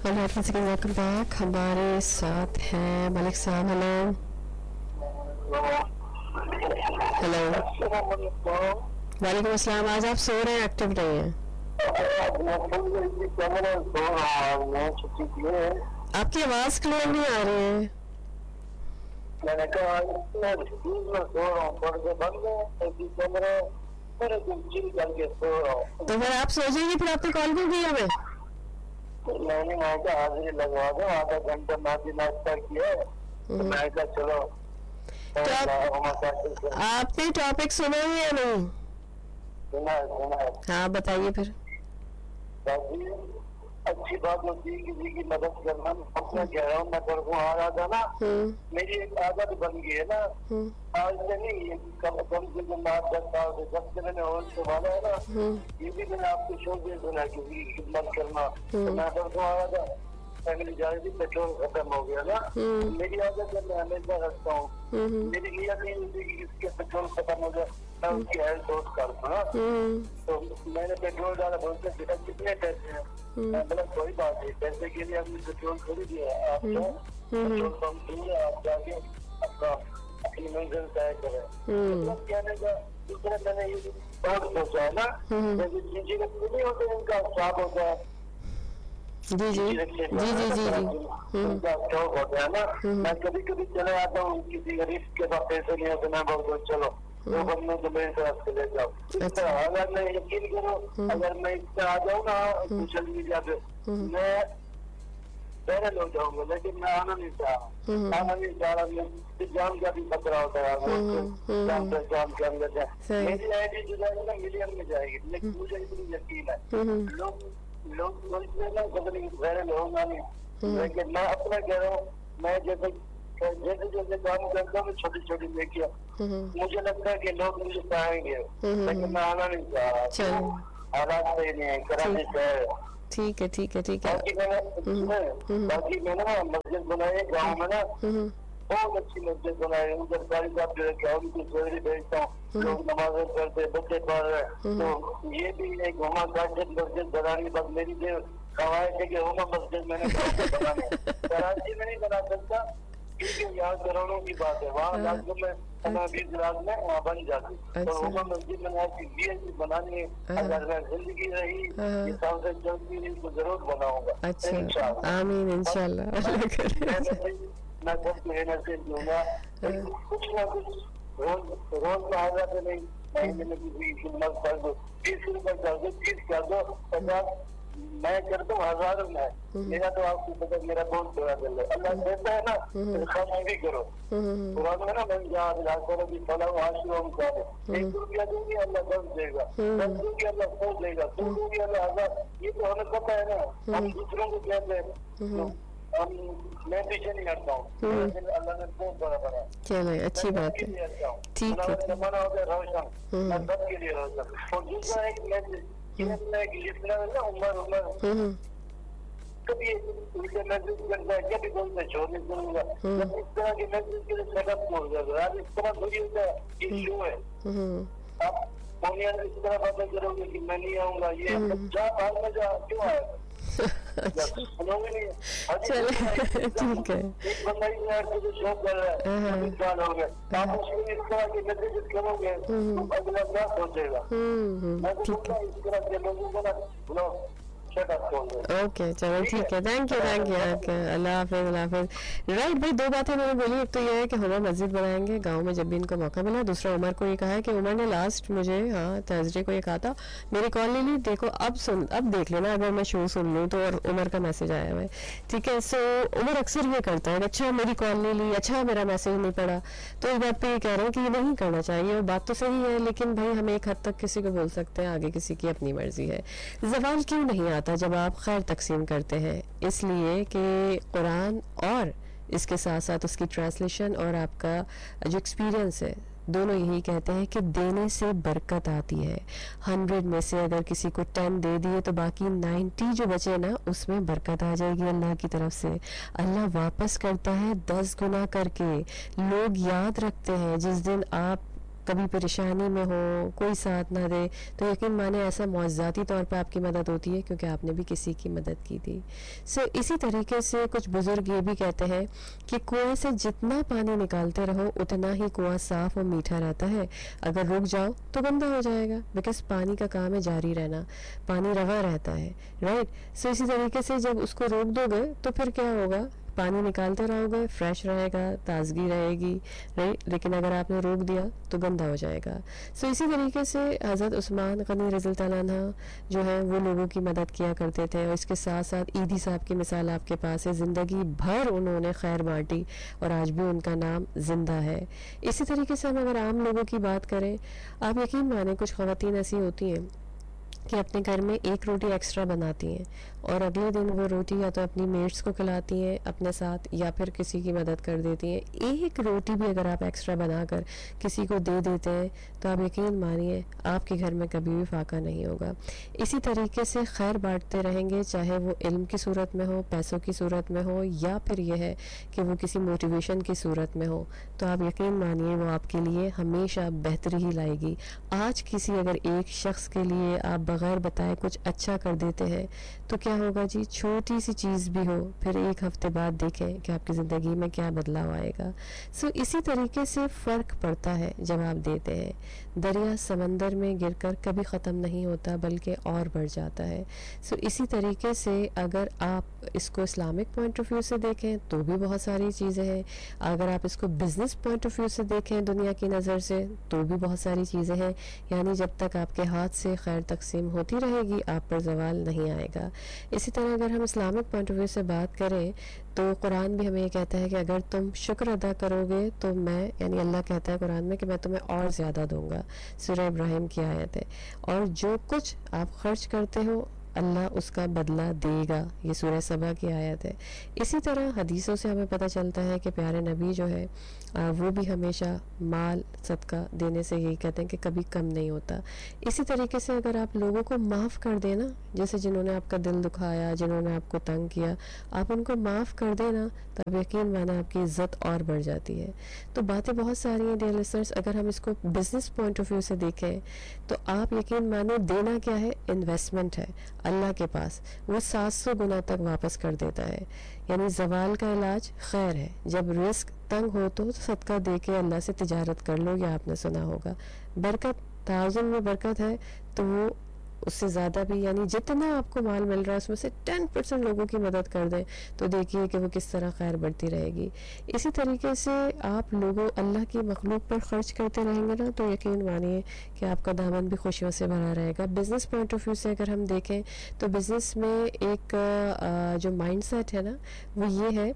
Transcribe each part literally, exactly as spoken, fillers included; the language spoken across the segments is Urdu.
Welcome back. ہمارے ساتھ ہیں ملک صاحب. ہلو ہلو وعلیکم السلام. آج آپ سو رہے ہیں, ایکٹیو رہے ہیں. آپ کی آواز کلیئر نہیں آ رہی ہے. میں نے کہا میں سو رہا ہوں, پڑھ کے بند گئے پورے دن چل کر کے سو رہا ہوں. تو پھر آپ سو جائیں گے, پھر آپ نے کال کیوں کیا ہمیں؟ میں نے وہاں کا حاضری لگوا دو, آدھا گھنٹہ ناشتہ ناشتہ کیا ہے تو میں کہا چلو. آپ نے ٹاپک سنا ہے یا نہیں؟ سنا ہے سنا ہے. ہاں بتائیے پھر. اچھی بات ہوتی ہے کسی کی مدد کرنا. اپنا کہہ رہا ہوں میں پرسوں آ رہا تھا نا, میری ایک عادت بن گئی ہے نا, آج سے نہیں کم کم سے کم آٹھ دس سال سے جب سے میں نے اور سنبھالا ہے نا, یہ بھی میں نے آپ کو شوق سے سنا کسی کی خدمت کرنا. میں پرسوں آ رہا تھا, فیملی جا رہی تھی, پیٹرول ختم ہو گیا نا. میری عادت ہے میں ہمیشہ رکھتا ہوں, میری نیت نہیں ہوتی کہ کسی کے پیٹرول ختم ہو جائے میں اس کی ہیلپ دوست کرتا ہوں. تو میں نے پیٹرول ڈالا, بولتے بیٹا کتنے پیسے ہیں؟ میں بولا کوئی بات نہیں, پیسے کے لیے آپ نے پیٹرول تھوڑی دیا ہے, آپ کو پیٹرول پمپ دوں گا, آپ جا کے اپنا اپنی منزل طے کریں. مطلب کہنے کا دوسرا میں نے یہ بہت سوچا ہے نا, جیسے چیزیں نہیں ہوتے ان کا صاف ہوتا ہے, جی جی جی جی جی ان کا شوق ہوتا ہے نا. میں کبھی کبھی چلے آتا ہوں, کسی غریب کے پاس پیسے نہیں ہوتے, میں بہت چلو دو بندوں کو میری طرف سے لے جاؤ. اگر میں یقین کروں, اگر میں اس سے آ جاؤں نا سوشل میڈیا پہ, میں وائرل ہو جاؤں گا, لیکن میں آنا نہیں چاہ رہا آنا نہیں چاہ رہا میں جان کا بھی خطرہ ہوتا ہے, جان پہچان کے اندر ہے. میری آئی ڈی جو جائے گی نا ملین میں جائے گی, لیکن مجھے اتنی یقین ہے لوگ لوگ سوچتے ہیں نا کبھی وائرل ہوگا نہیں, لیکن میں اپنا کہہ رہا ہوں, میں جیسے جیسے جیسے کام کرتا ہوں چھوٹی چھوٹی نیکیاں, مجھے لگتا ہے کہ لوگ مجھے چاہیں گے, لیکن میں آنا نہیں چاہ رہا, حالات صحیح نہیں ہے, کراچی شہر ہے. ٹھیک ہے ٹھیک ہے ٹھیک ہے. باقی میں نے باقی میں نے مسجد بنائی ہے گاؤں میں نا, بہت اچھی مسجد بنائی ہے. ادھر ساری بات جو ہے کہ ان کی سویری بھیجتا ہوں, لوگ نمازیں پڑھتے, بچے پڑھ رہے ہیں. تو یہ بھی ایک ہما کاجد مسجد بنانی بس میری جو قواعد ہے کہ ہما مسجد میں نے گاؤں میں بنانا ہے. کراچی میں نہیں بنا سکتا کیونکہ یہاں کروڑوں کی بات ہے, وہاں لاکھوں میں بیس لاکھ میں وہاں بن جاتی. تو ہما مسجد میں نے ایسی بی ایس سی بنانی ہے, اگر میں زندگی رہی یہ سال سے چلتی رہی تو ضرور بناؤں گا انشاءاللہ. آمین انشاءاللہ. میں سب کو یہ نصیحت دوں گا کچھ نہ کچھ روز روز کا آگا تو نہیں, مہینے میں کسی کی خدمت کر دو, تیس روپئے کر دو, تیس کر دو, پچاس میں کرتا ہوں, ہزاروں میں. میرا تو آپ کو پتا میرا بہت بڑا دل ہے, اللہ دیتا ہے نا تو خرچ بھی کرو. قرآن میں نا میں یاد یاد کرو کہ فلاں عاشروں میں دے, ایک روپیہ دوں گی اللہ دس دے گا, دس دوں گی اللہ سو دے گا, سو دوں گی اللہ ہزار. یہ تو ہمیں پتا ہے نا, ہم دوسروں کو کہتے ہیں, ہم میں پیچھے نہیں ہٹتا ہوں, اللہ نے بہت بڑا بنا ہے. چلے اچھی بات ہے. ٹھیک ہے زمانہ ہو گیا روشن, میں سب کے لیے روشن. اور دوسرا ایک میسج یہ اپنا ایک لکھنا ہے نا, عمر عمر کبھی اسے میسج کرتا ہے, کبھی بولتا ہے چھوڑ نہیں کروں گا, جب اس طرح کے میسج کے لیے سیٹ اپ ہو جاتا ہے. آج اس طرح تھوڑی ہوتا ہے یہ کیوں ہے, آپ فونیا اس طرح باتیں کرو گے کہ میں نہیں آؤں گا, یہ جا بھاگ میں جا کیوں آئے گا, سنو گے نہیں. ٹھیک ہے. ایک بندہ ہی شوق کر رہا ہے سال ہو گئے, آپ اس کو اس طرح کے میسیجز کرو گے تو اگلا کیا سوچے گا. میں تو بولتا ہوں اس طرح کے لوگوں کو نا بلو شٹ اپ کھول دو. اوکے چلو ٹھیک ہے, تھینک یو تھینک یو, اللہ حافظ اللہ حافظ. رائٹ بھائی, دو باتیں میں نے بولی, ایک تو یہ ہے کہ ہما مسجد بنائیں گے گاؤں میں جب بھی ان کو موقع ملا. دوسرا عمر کو یہ کہا ہے کہ عمر نے لاسٹ مجھے ہاں تھرسڈے کو یہ کہا تھا, میری کال نہیں لی, دیکھو اب سن اب دیکھ لینا اگر میں شو سن لوں تو. اور عمر کا میسج آیا ہوا ہے, ٹھیک ہے. سو عمر اکثر یہ کرتا ہے, اچھا میری کال نہیں لی, اچھا میرا میسج نہیں پڑا, تو اس بات پہ یہ کہہ رہے ہیں کہ یہ نہیں کرنا چاہیے. اور بات تو صحیح ہے, لیکن بھائی ہم ایک حد تک کسی کو بول سکتے ہیں, آگے کسی کی اپنی مرضی ہے. زوال کیوں نہیں آتا جب آپ خیر تقسیم کرتے ہیں؟ اس لیے کہ قرآن اور اس کے ساتھ ساتھ اس کی ٹرانسلیشن اور آپ کا جو ایکسپیرینس ہے دونوں یہی کہتے ہیں کہ دینے سے برکت آتی ہے. ہنڈریڈ میں سے اگر کسی کو ٹین دے دیے تو باقی نائنٹی جو بچے نا اس میں برکت آ جائے گی اللہ کی طرف سے. اللہ واپس کرتا ہے دس گنا کر کے. لوگ یاد رکھتے ہیں جس دن آپ کبھی پریشانی میں ہو کوئی ساتھ نہ دے تو یقین مانے ایسا معجزاتی طور پہ آپ کی مدد ہوتی ہے کیونکہ آپ نے بھی کسی کی مدد کی تھی. سو so, اسی طریقے سے کچھ بزرگ یہ بھی کہتے ہیں کہ کنویں سے جتنا پانی نکالتے رہو اتنا ہی کنواں صاف اور میٹھا رہتا ہے. اگر رک جاؤ تو گندا ہو جائے گا بیکاز پانی کا کام ہے جاری رہنا, پانی رواں رہتا ہے رائٹ. سو اسی طریقے سے جب اس کو روک دو گے تو پھر کیا ہوگا, پانی نکالتے رہو گے فریش رہے گا, تازگی رہے گی رائٹ, لیکن اگر آپ نے روک دیا تو گندا ہو جائے گا. سو اسی طریقے سے حضرت عثمان غنی رضی اللہ تعالیٰ عنہ جو ہے وہ لوگوں کی مدد کیا کرتے تھے, اور اس کے ساتھ ساتھ عیدی صاحب کی مثال آپ کے پاس ہے, زندگی بھر انہوں نے خیر بانٹی اور آج بھی ان کا نام زندہ ہے. اسی طریقے سے ہم اگر عام لوگوں کی بات کریں, آپ یقین مانیں کچھ خواتین ایسی ہوتی ہیں کہ اپنے گھر میں ایک روٹی ایکسٹرا بناتی ہیں اور اگلے دن وہ روٹی یا تو اپنی میٹس کو کھلاتی ہیں اپنے ساتھ یا پھر کسی کی مدد کر دیتی ہیں. ایک روٹی بھی اگر آپ ایکسٹرا بنا کر کسی کو دے دیتے ہیں تو آپ یقین مانیے آپ کے گھر میں کبھی بھی فاقہ نہیں ہوگا. اسی طریقے سے خیر بانٹتے رہیں گے, چاہے وہ علم کی صورت میں ہو, پیسوں کی صورت میں ہو, یا پھر یہ ہے کہ وہ کسی موٹیویشن کی صورت میں ہو, تو آپ یقین مانیے وہ آپ کے لیے ہمیشہ بہتری ہی لائے گی. آج کسی اگر ایک شخص کے لیے آپ بغیر بتائے کچھ اچھا کر دیتے ہیں تو کیا ہوگا جی, چھوٹی سی چیز بھی ہو پھر ایک ہفتے بعد دیکھیں کہ آپ کی زندگی میں کیا بدلاؤ آئے گا. سو اسی طریقے سے فرق پڑتا ہے جب آپ دیتے ہیں. دریا سمندر میں گر کر کبھی ختم نہیں ہوتا بلکہ اور بڑھ جاتا ہے. سو اسی طریقے سے اگر آپ اس کو اسلامک پوائنٹ آف ویو سے دیکھیں تو بھی بہت ساری چیزیں ہیں, اگر آپ اس کو بزنس پوائنٹ آف ویو سے دیکھیں دنیا کی نظر سے تو بھی بہت ساری چیزیں ہیں. یعنی جب تک آپ کے ہاتھ سے خیر تقسیم ہوتی رہے گی آپ پر زوال نہیں آئے گا. اسی طرح اگر ہم اسلامک پوائنٹ آف ویو سے بات کریں تو قرآن بھی ہمیں یہ کہتا ہے کہ اگر تم شکر ادا کرو گے تو میں, یعنی اللہ کہتا ہے قرآن میں کہ میں تمہیں اور زیادہ دوں گا. سورہ ابراہیم کی آیت ہے. اور جو کچھ آپ خرچ کرتے ہو اللہ اس کا بدلہ دے گا, یہ سورہ سبا کی آیت ہے. اسی طرح حدیثوں سے ہمیں پتہ چلتا ہے کہ پیارے نبی جو ہے وہ بھی ہمیشہ مال صدقہ دینے سے یہی کہتے ہیں کہ کبھی کم نہیں ہوتا. اسی طریقے سے اگر آپ لوگوں کو معاف کر دیں نا, جیسے جنہوں نے آپ کا دل دکھایا, جنہوں نے آپ کو تنگ کیا, آپ ان کو معاف کر دیں نا تب یقین مانا آپ کی عزت اور بڑھ جاتی ہے. تو باتیں بہت ساری ہیں ڈیئر لسنرز. اگر ہم اس کو بزنس پوائنٹ آف ویو سے دیکھیں تو آپ یقین مانیں دینا کیا ہے, انویسٹمنٹ ہے اللہ کے پاس, وہ سات سو گنا تک واپس کر دیتا ہے. یعنی زوال کا علاج خیر ہے. جب رزق تنگ ہو تو صدقہ دے کے اللہ سے تجارت کر لو, یا آپ نے سنا ہوگا برکت تھاؤزنڈ میں برکت ہے تو وہ اس سے زیادہ بھی, یعنی جتنا آپ کو مال مل رہا ہے اس میں سے ٹین پرسینٹ لوگوں کی مدد کر دیں تو دیکھیے کہ وہ کس طرح خیر بڑھتی رہے گی. اسی طریقے سے آپ لوگوں اللہ کی مخلوق پر خرچ کرتے رہیں گے نا تو یقین مانیے کہ آپ کا دامن بھی خوشیوں سے بھرا رہے گا. بزنس پوائنٹ آف ویو سے اگر ہم دیکھیں تو بزنس میں ایک جو مائنڈ سیٹ ہے نا وہ یہ ہے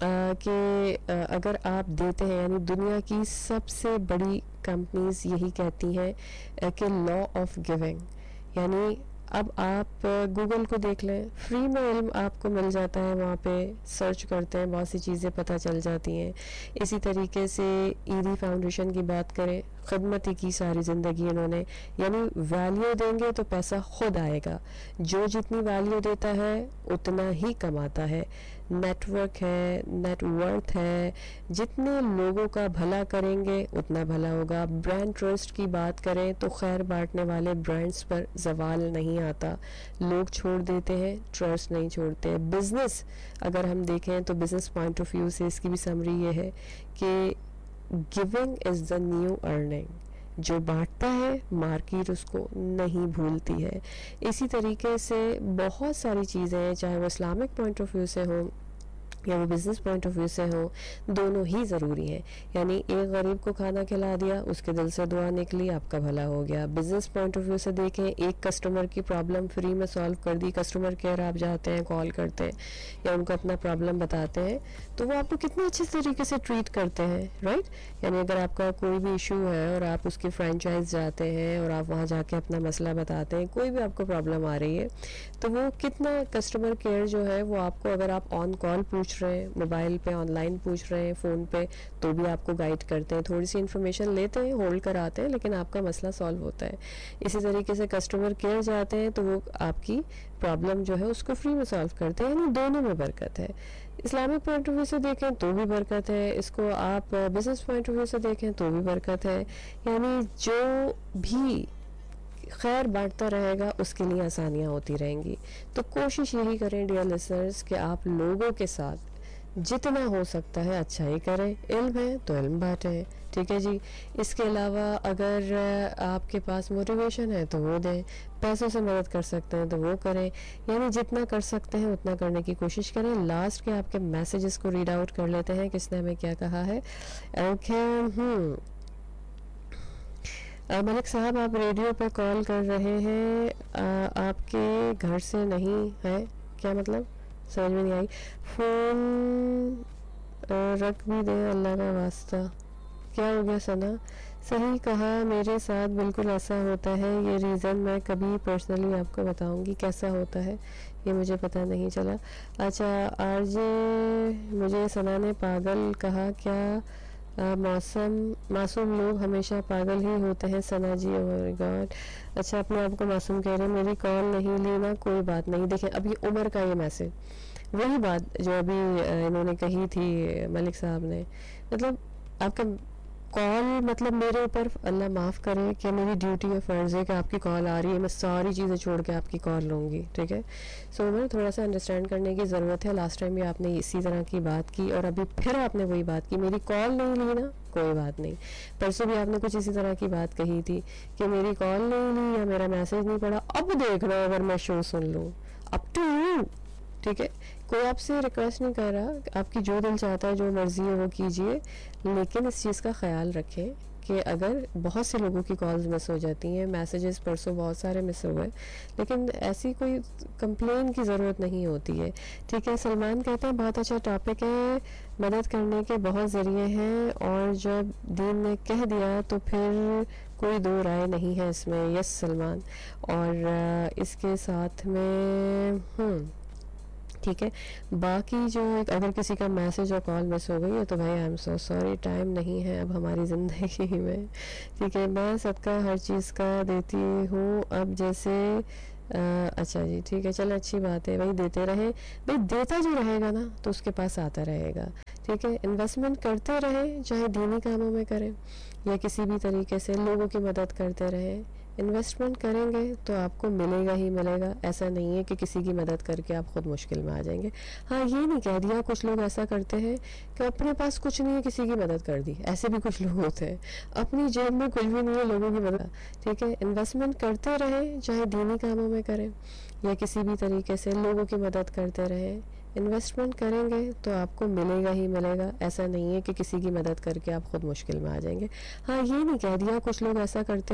کہ اگر آپ دیتے ہیں, یعنی دنیا کی سب سے بڑی کمپنیز یہی کہتی ہیں کہ لا آف گیونگ, یعنی اب آپ گوگل کو دیکھ لیں, فری میں علم آپ کو مل جاتا ہے, وہاں پہ سرچ کرتے ہیں بہت سی چیزیں پتہ چل جاتی ہیں. اسی طریقے سے ایدی فاؤنڈیشن کی بات کریں, خدمت ہی کی ساری زندگی انہوں نے, یعنی ویلیو دیں گے تو پیسہ خود آئے گا. جو جتنی ویلیو دیتا ہے اتنا ہی کماتا ہے. نیٹ ورک ہے, نیٹ ورتھ ہے, جتنے لوگوں کا بھلا کریں گے اتنا بھلا ہوگا. برانڈ ٹرسٹ کی بات کریں تو خیر بانٹنے والے برانڈز پر زوال نہیں آتا, لوگ چھوڑ دیتے ہیں, ٹرسٹ نہیں چھوڑتے. بزنس اگر ہم دیکھیں تو بزنس پوائنٹ آف ویو سے اس کی بھی سمری یہ ہے کہ giving is the new earning, جو بانٹتا ہے مارکیٹ اس کو نہیں بھولتی ہے. اسی طریقے سے بہت ساری چیزیں ہیں, چاہے وہ اسلامک پوائنٹ آف ویو سے ہوں یا وہ بزنس پوائنٹ آف ویو سے ہوں, دونوں ہی ضروری ہیں. یعنی ایک غریب کو کھانا کھلا دیا, اس کے دل سے دعا نکلی, آپ کا بھلا ہو گیا. بزنس پوائنٹ آف ویو سے دیکھیں, ایک کسٹمر کی پرابلم فری میں سالو کر دی, کسٹمر کیئر آپ جاتے ہیں, کال کرتے ہیں یا ان کو اپنا پرابلم بتاتے ہیں تو وہ آپ کو کتنے اچھے طریقے سے ٹریٹ کرتے ہیں, رائٹ. یعنی اگر آپ کا کوئی بھی ایشو ہے اور آپ اس کی فرینچائز جاتے ہیں اور آپ وہاں جا کے اپنا مسئلہ بتاتے ہیں, کوئی بھی آپ کو پرابلم آ رہی ہے تو وہ کتنا کسٹمر کیئر جو ہے وہ آپ کو, اگر آپ آن کال پوچھ پوچھ رہے ہیں، موبائل پہ آن لائن پوچھ رہے ہیں، فون پہ، تو بھی آپ کو گائیڈ کرتے ہیں، تھوڑی سی انفارمیشن لیتے ہیں، ہولڈ کراتے ہیں، لیکن آپ کا مسئلہ سالو ہوتا ہے. اسی طریقے سے کسٹمر کیئر جاتے ہیں تو وہ آپ کی پرابلم جو ہے اس کو فری میں سالو کرتے ہیں. یعنی دونوں میں برکت ہے. اسلامک پوائنٹ آف ویو سے دیکھیں تو بھی برکت ہے، اس کو آپ بزنس پوائنٹ آف ویو سے دیکھیں تو بھی برکت ہے. یعنی جو بھی خیر بانٹتا رہے گا اس کے لیے آسانیاں ہوتی رہیں گی. تو کوشش یہی کریں ڈیئر لسنرز کہ آپ لوگوں کے ساتھ جتنا ہو سکتا ہے اچھا ہی کریں. علم ہے تو علم بانٹیں، ٹھیک ہے جی. اس کے علاوہ اگر آپ کے پاس موٹیویشن ہے تو وہ دیں، پیسوں سے مدد کر سکتے ہیں تو وہ کریں. یعنی جتنا کر سکتے ہیں اتنا کرنے کی کوشش کریں. لاسٹ کے آپ کے میسیجز کو ریڈ آؤٹ کر لیتے ہیں، کس نے ہمیں کیا کہا ہے. اوکے، ہوں ملک صاحب آپ ریڈیو پہ کال کر رہے ہیں، آپ کے گھر سے نہیں ہے، کیا مطلب سمجھ میں نہیں آئی. فون رکھ بھی دیں اللہ کا واسطہ. کیا ہو گیا ثنا؟ صحیح کہا، میرے ساتھ بالکل ایسا ہوتا ہے. یہ ریزن میں کبھی پرسنلی آپ کو بتاؤں گی کیسا ہوتا ہے، یہ مجھے پتہ نہیں چلا. اچھا آر جے، مجھے ثنا نے پاگل کہا کیا؟ موسم معصوم لوگ ہمیشہ پاگل ہی ہوتے ہیں ثنا جی. او مائی گاڈ. اچھا اپنے آپ کو معصوم کہہ رہے ہیں. میری کال نہیں لینا کوئی بات نہیں. دیکھیں اب یہ عمر کا یہ میسج وہی بات جو ابھی انہوں نے کہی تھی ملک صاحب نے، مطلب آپ کا کال مطلب میرے اوپر اللہ معاف کرے کہ میری ڈیوٹی ہے، فرض ہے کہ آپ کی کال آ رہی ہے، میں ساری چیزیں چھوڑ کے آپ کی کال لوں گی، ٹھیک ہے. سو میں تھوڑا سا انڈرسٹینڈ کرنے کی ضرورت ہے. لاسٹ ٹائم بھی آپ نے اسی طرح کی بات کی اور ابھی پھر آپ نے وہی بات کی. میری کال نہیں لی نا کوئی بات نہیں. پرسوں بھی آپ نے کچھ اسی طرح کی بات کہی تھی کہ میری کال نہیں لی یا میرا میسج نہیں پڑا. اب دیکھنا اگر میں شو سن لوں، اپ ٹو یو، ٹھیک ہے. کوئی آپ سے ریکویسٹ نہیں کر رہا، آپ کی جو دل چاہتا ہے جو مرضی ہے وہ کیجئے، لیکن اس چیز کا خیال رکھیں کہ اگر بہت سے لوگوں کی کالز مس ہو جاتی ہیں، میسیجز پرسوں بہت سارے مس ہوئے، لیکن ایسی کوئی کمپلین کی ضرورت نہیں ہوتی ہے، ٹھیک ہے. سلمان کہتے ہیں بہت اچھا ٹاپک ہے، مدد کرنے کے بہت ذریعے ہیں اور جب دین نے کہہ دیا تو پھر کوئی دو رائے نہیں ہے اس میں. یس سلمان. اور اس کے ساتھ میں ہوں ٹھیک ہے. باقی جو اگر کسی کا میسج اور کال مس ہو گئی ہے تو بھائی I am so sorry, time نہیں ہے اب ہماری زندگی میں، ٹھیک ہے. میں صدقہ ہر چیز کا دیتی ہوں، اب جیسے اچھا جی ٹھیک ہے، چلو اچھی بات ہے، وہی دیتے رہیں بھائی. دیتا جو رہے گا نا تو اس کے پاس آتا رہے گا، ٹھیک ہے. انویسٹمنٹ کرتے رہیں، چاہے دینی کاموں میں کریں یا کسی بھی طریقے سے لوگوں کی مدد کرتے رہیں. انویسٹمنٹ کریں گے تو آپ کو ملے گا ہی ملے گا. ایسا نہیں ہے کہ کسی کی مدد کر کے آپ خود مشکل میں آ جائیں گے. ہاں یہ نہیں کہہ دیا، کچھ لوگ ایسا کرتے ہیں کہ اپنے پاس کچھ نہیں ہے کسی کی مدد کر دی. ایسے بھی کچھ لوگ ہوتے ہیں، اپنی جیب میں کچھ بھی نہیں ہے لوگوں کی مدد، ٹھیک ہے. انویسٹمنٹ کرتے رہیں، چاہے دینی کاموں میں کریں یا کسی بھی طریقے سے لوگوں کی مدد کرتے رہیں. انویسٹمنٹ کریں گے تو آپ کو ملے گا ہی ملے گا. ایسا نہیں ہے کہ کسی کی مدد کر کے آپ خود مشکل میں آ جائیں گے. ہاں یہ نہیں کہہ دیا، کچھ لوگ ایسا کرتے ہیں